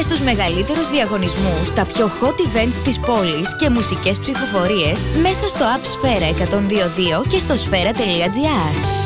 στους μεγαλύτερους διαγωνισμούς, τα πιο hot events της πόλης και μουσικές ψηφοφορίες μέσα στο App Sfera 102.2 και στο sfera.gr.